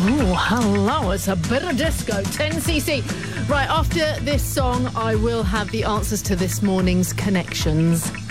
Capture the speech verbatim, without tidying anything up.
Oh, hello, it's a bit of disco, ten C C. Right, after this song, I will have the answers to this morning's connections.